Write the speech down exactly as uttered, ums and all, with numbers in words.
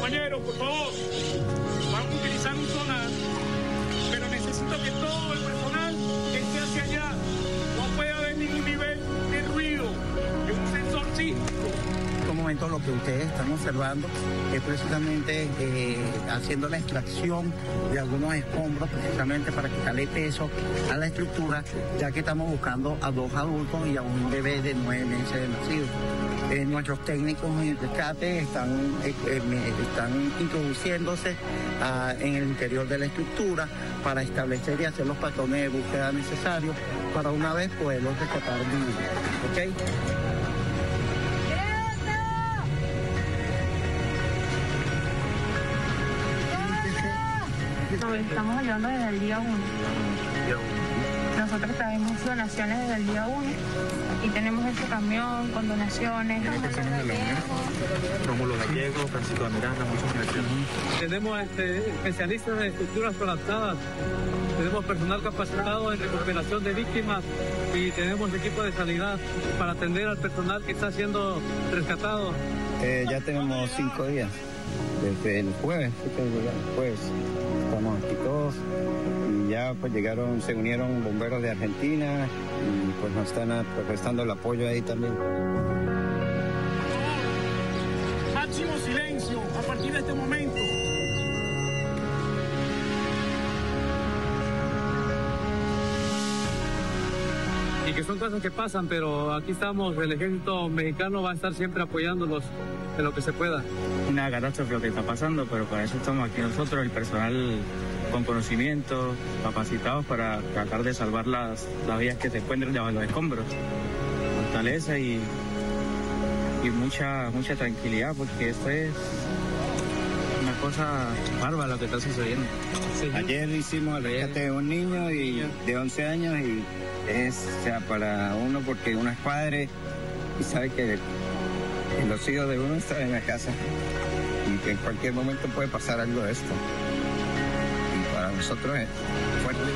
Compañeros, por favor, vamos a utilizar un sonar, pero necesito que todo el personal esté hacia allá. No puede haber ningún nivel de ruido, es un sensor sísmico. En estos momentos lo que ustedes están observando es precisamente eh, haciendo la extracción de algunos escombros precisamente para quitarle peso a la estructura, ya que estamos buscando a dos adultos y a un bebé de nueve meses de nacido. Eh, nuestros técnicos en rescate están, eh, eh, están introduciéndose ah, en el interior de la estructura para establecer y hacer los patrones de búsqueda necesarios para una vez poderlos rescatar vivos. ¿Okay? Estamos ayudando desde el día uno. Nosotros traemos donaciones desde el día uno y tenemos este camión con donaciones. Personas de la UNED, Rómulo Gallego, Francisco de Miranda, muchas gracias. Tenemos este, especialistas en estructuras colapsadas, tenemos personal capacitado en recuperación de víctimas y tenemos equipo de sanidad para atender al personal que está siendo rescatado. Eh, ya tenemos cinco días, desde el jueves, el jueves estamos aquí todos y ya pues llegaron, se unieron bomberos de Argentina y pues nos están prestando el apoyo ahí también. Máximo silencio a partir de este momento. Y que son cosas que pasan, pero aquí estamos, el ejército mexicano va a estar siempre apoyándolos en lo que se pueda. Una catástrofe lo que está pasando, pero para eso estamos aquí nosotros, el personal con conocimiento, capacitados para tratar de salvar las, las vías que se encuentran debajo de los escombros. Fortaleza y, y mucha, mucha tranquilidad, porque esto es una cosa bárbara lo que está sucediendo. Sí. Ayer hicimos el rescate de un niño y de once años y es, o sea, para uno porque uno es padre y sabe que los hijos de uno están en la casa y que en cualquier momento puede pasar algo de esto. Y para nosotros es fuerte.